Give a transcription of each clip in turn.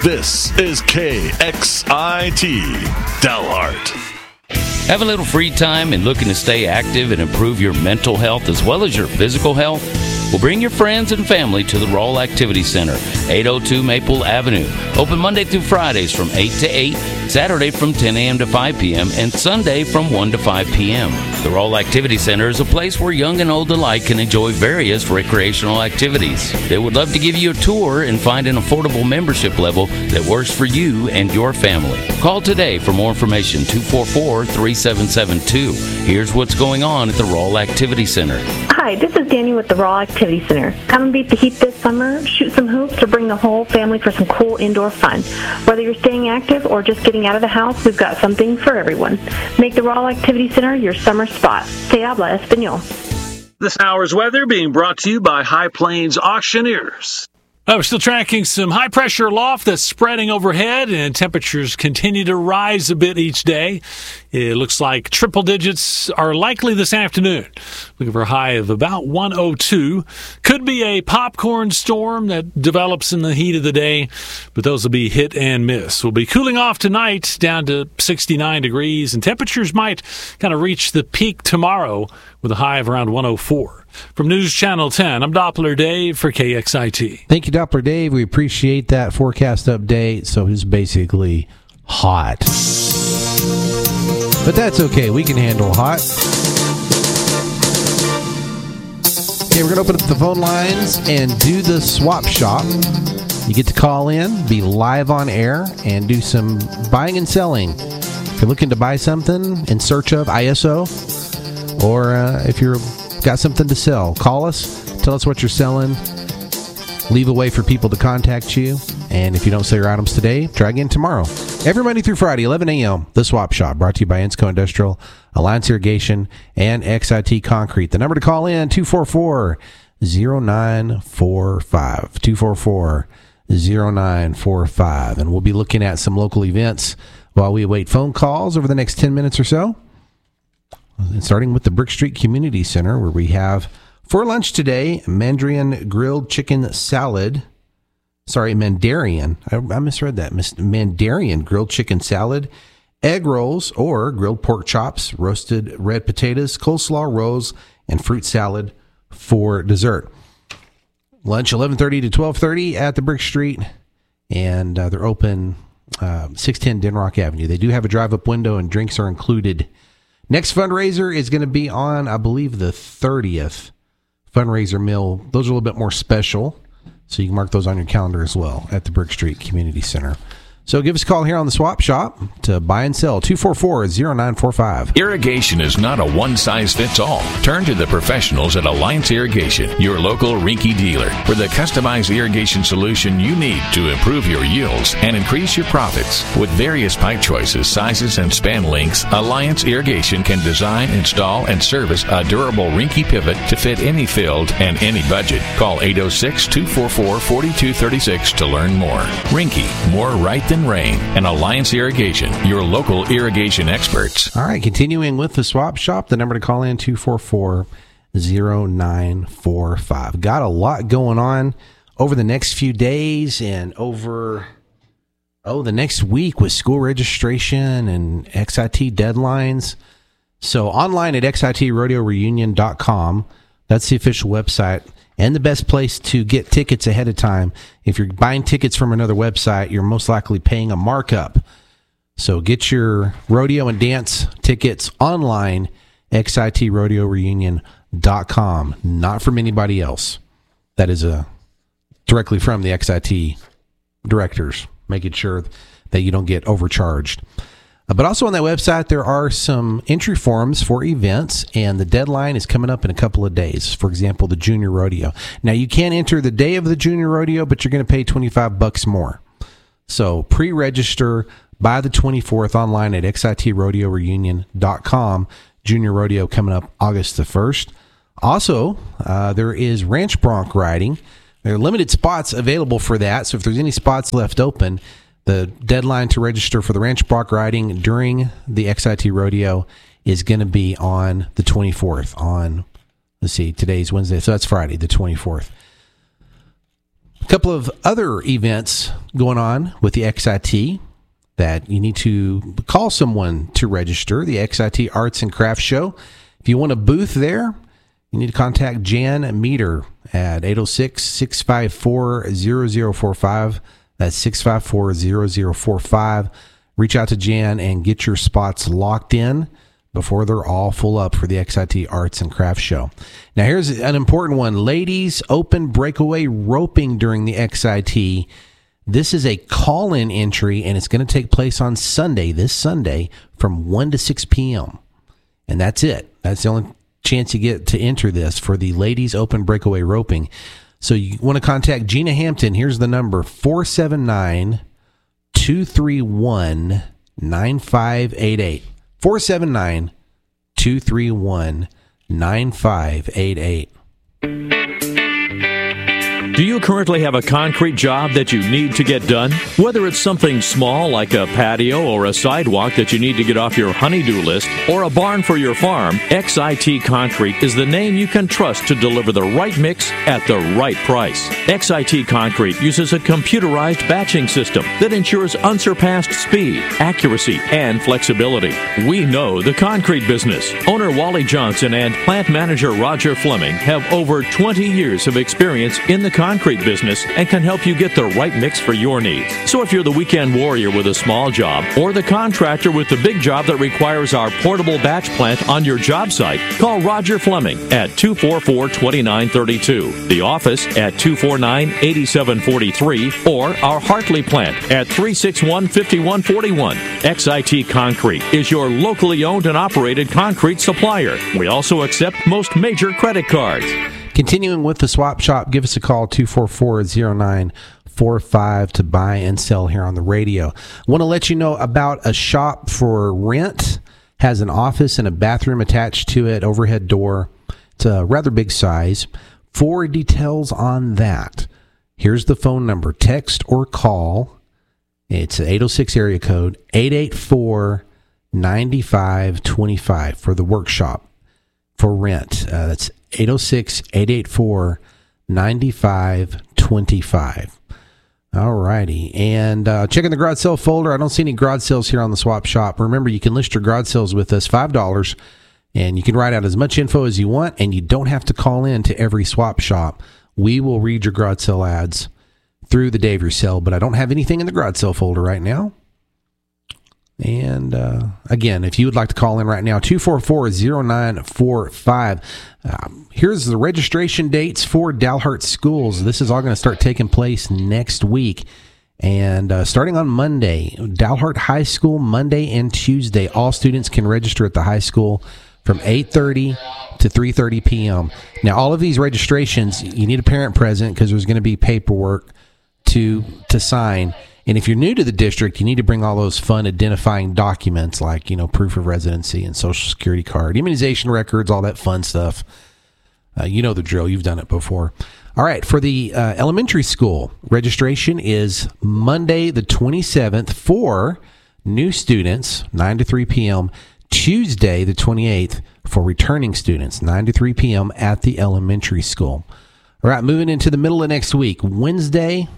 This is KXIT Dalhart. Have a little free time and looking to stay active and improve your mental health as well as your physical health? Well, bring your friends and family to the Roll Activity Center, 802 Maple Avenue. Open Monday through Fridays from 8 to 8, Saturday from 10 a.m. to 5 p.m., and Sunday from 1 to 5 p.m. The Roll Activity Center is a place where young and old alike can enjoy various recreational activities. They would love to give you a tour and find an affordable membership level that works for you and your family. Call today for more information, 244-3772. Here's what's going on at the Roll Activity Center. Hi, this is Danny with the Raw Activity Center. Come and beat the heat this summer, shoot some hoops, or bring the whole family for some cool indoor fun. Whether you're staying active or just getting out of the house, we've got something for everyone. Make the Raw Activity Center your summer spot. Se habla español. This hour's weather being brought to you by High Plains Auctioneers. We're still tracking some high-pressure loft that's spreading overhead, and temperatures continue to rise a bit each day. It looks like triple digits are likely this afternoon. Looking for a high of about 102. Could be a popcorn storm that develops in the heat of the day, but those will be hit and miss. We'll be cooling off tonight down to 69 degrees, and temperatures might kind of reach the peak tomorrow with a high of around 104. From News Channel 10, I'm Doppler Dave for KXIT. Thank you, Doppler Dave. We appreciate that forecast update. So it's basically hot. But that's okay. We can handle hot. Okay, we're going to open up the phone lines and do the swap shop. You get to call in, be live on air, and do some buying and selling. If you're looking to buy something in search of ISO, or if you're got something to sell, call us, tell us what you're selling, leave a way for people to contact you, and if you don't sell your items today, try again tomorrow. Every Monday through Friday, 11 a.m., The Swap Shop, brought to you by Ensco Industrial, Alliance Irrigation, and XIT Concrete. The number to call in, 244-0945, 244-0945, and we'll be looking at some local events while we await phone calls over the next 10 minutes or so. And starting with the Brick Street Community Center, where we have for lunch today Mandarin grilled chicken salad. Sorry, Mandarin. I misread that. Mandarin grilled chicken salad, egg rolls or grilled pork chops, roasted red potatoes, coleslaw rolls, and fruit salad for dessert. Lunch 11:30 to 12:30 at the Brick Street, and they're open 610 Denrock Avenue. They do have a drive-up window, and drinks are included. Next fundraiser is going to be on, I believe, the 30th fundraiser meal. Those are a little bit more special, so you can mark those on your calendar as well at the Brick Street Community Center. So give us a call here on the Swap Shop to buy and sell, 244-0945. Irrigation is not a one-size-fits-all. Turn to the professionals at Alliance Irrigation, your local Rinky dealer, for the customized irrigation solution you need to improve your yields and increase your profits. With various pipe choices, sizes, and span lengths, Alliance Irrigation can design, install, and service a durable Rinky pivot to fit any field and any budget. Call 806-244-4236 to learn more. Rinky, more right than rain, and Alliance Irrigation, your local irrigation experts. All right, continuing with the Swap Shop, the number to call in, 244-0945. Got a lot going on over the next few days and over the next week with school registration and XIT deadlines. So online at XITRodeoReunion.com, that's the official website. And the best place to get tickets ahead of time. If you're buying tickets from another website, you're most likely paying a markup. So get your rodeo and dance tickets online, XITRodeoReunion.com. Not from anybody else. That is directly from the XIT directors, making sure that you don't get overcharged. But also on that website, there are some entry forms for events, and the deadline is coming up in a couple of days. For example, the Junior Rodeo. Now, you can enter the day of the Junior Rodeo, but you're going to pay $25 more. So pre-register by the 24th online at XITRodeoReunion.com. Junior Rodeo coming up August the 1st. Also, there is ranch bronc riding. There are limited spots available for that, so if there's any spots left open, the deadline to register for the ranch bronc riding during the XIT Rodeo is going to be on the 24th. Let's see, today's Wednesday, so that's Friday, the 24th. A couple of other events going on with the XIT that you need to call someone to register, the XIT Arts and Crafts Show. If you want a booth there, you need to contact Jan Meter at 806-654-0045. That's 654-0045. Reach out to Jan and get your spots locked in before they're all full up for the XIT Arts and Crafts Show. Now, here's an important one. Ladies open breakaway roping during the XIT. This is a call-in entry, and it's going to take place on Sunday, this Sunday, from 1 to 6 p.m. And that's it. That's the only chance you get to enter this for the ladies open breakaway roping. So you want to contact Gina Hampton. Here's the number, 479-231-9588. 479-231-9588. Do you currently have a concrete job that you need to get done? Whether it's something small like a patio or a sidewalk that you need to get off your honey-do list, or a barn for your farm, XIT Concrete is the name you can trust to deliver the right mix at the right price. XIT Concrete uses a computerized batching system that ensures unsurpassed speed, accuracy, and flexibility. We know the concrete business. Owner Wally Johnson and plant manager Roger Fleming have over 20 years of experience in the concrete business and can help you get the right mix for your needs. So if you're the weekend warrior with a small job or the contractor with the big job that requires our portable batch plant on your job site, call Roger Fleming at 244-2932, the office at 249-8743, or our Hartley plant at 361-5141. XIT Concrete is your locally owned and operated concrete supplier. We also accept most major credit cards. Continuing with the swap shop, give us a call, 244-0945, to buy and sell here on the radio. I want to let you know about a shop for rent. Has an office and a bathroom attached to it, overhead door. It's a rather big size. For details on that, here's the phone number. Text or call. It's 806 area code, 884-9525 for the workshop for rent. That's 806-884-9525. All righty. And checking the garage sale folder. I don't see any garage sales here on the swap shop. Remember, you can list your garage sales with us, $5, and you can write out as much info as you want, and you don't have to call in to every swap shop. We will read your garage sale ads through the day of your sale, but I don't have anything in the garage sale folder right now. And again, if you would like to call in right now, 244-0945. Here's the registration dates for Dalhart schools. This is all going to start taking place next week. And starting on Monday, Dalhart High School, Monday and Tuesday, all students can register at the high school from 8:30 to 3:30 p.m. Now, all of these registrations, you need a parent present because there's going to be paperwork to sign. And if you're new to the district, you need to bring all those fun identifying documents like, proof of residency and social security card, immunization records, all that fun stuff. You know the drill. You've done it before. All right. For the elementary school, registration is Monday the 27th for new students, 9 to 3 p.m., Tuesday the 28th for returning students, 9 to 3 p.m. at the elementary school. All right. Moving into the middle of next week, Wednesday,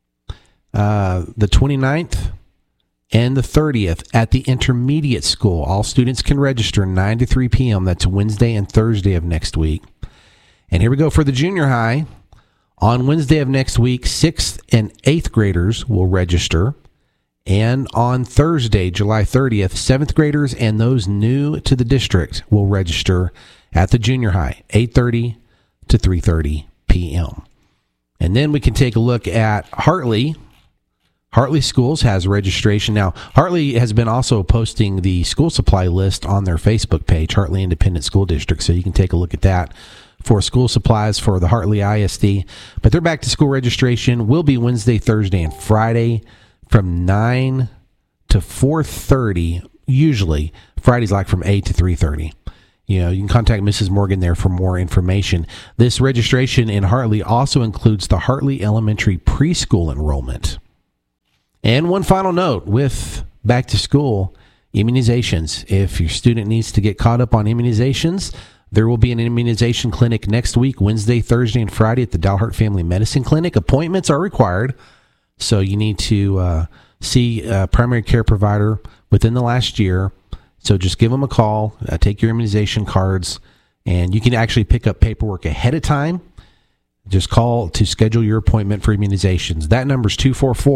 the 29th and the 30th at the intermediate school. All students can register 9 to 3 p.m. That's Wednesday and Thursday of next week. And here we go for the junior high. On Wednesday of next week, 6th and 8th graders will register. And on Thursday, July 30th, 7th graders and those new to the district will register at the junior high, 8:30 to 3:30 p.m. And then we can take a look at Hartley. Hartley Schools has registration. Now, Hartley has been also posting the school supply list on their Facebook page, Hartley Independent School District, so you can take a look at that for school supplies for the Hartley ISD. But their back-to-school registration will be Wednesday, Thursday, and Friday from 9 to 4:30, usually. Friday's like from 8 to 3:30. You can contact Mrs. Morgan there for more information. This registration in Hartley also includes the Hartley Elementary preschool enrollment. And one final note with back to school immunizations. If your student needs to get caught up on immunizations, there will be an immunization clinic next week, Wednesday, Thursday, and Friday at the Dalhart Family Medicine Clinic. Appointments are required. So you need to see a primary care provider within the last year. So just give them a call, take your immunization cards, and you can actually pick up paperwork ahead of time. Just call to schedule your appointment for immunizations. That number is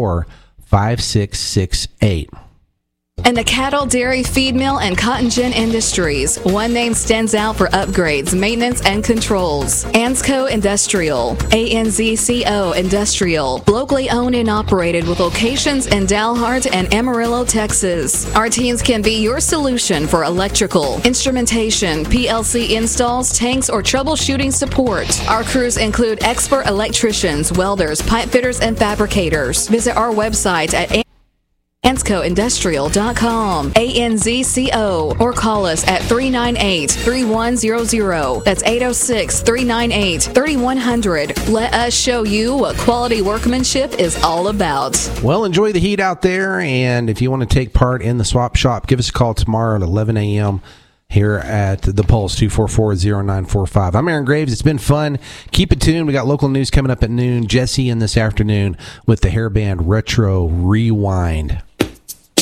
244-5668. In the cattle, dairy, feed mill, and cotton gin industries, one name stands out for upgrades, maintenance, and controls. ANZCO Industrial. ANZCO Industrial. Locally owned and operated with locations in Dalhart and Amarillo, Texas. Our teams can be your solution for electrical, instrumentation, PLC installs, tanks, or troubleshooting support. Our crews include expert electricians, welders, pipe fitters, and fabricators. Visit our website at ANZCOindustrial.com, ANZCO, or call us at 398-3100. That's 806-398-3100. Let us show you what quality workmanship is all about. Well, enjoy the heat out there, and if you want to take part in the swap shop, give us a call tomorrow at 11 a.m. here at The Pulse, 244-0945. I'm Aaron Graves. It's been fun. Keep it tuned. We got local news coming up at noon. Jesse in this afternoon with the Hairband Retro Rewind.